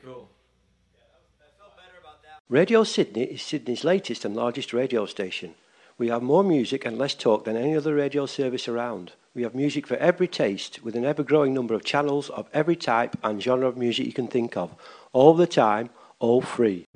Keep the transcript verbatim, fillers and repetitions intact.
cool. Radio Sydney is Sydney's latest and largest radio station. We have more music and less talk than any other radio service around. We have music for every taste, with an ever-growing number of channels of every type and genre of music you can think of, all the time, all free.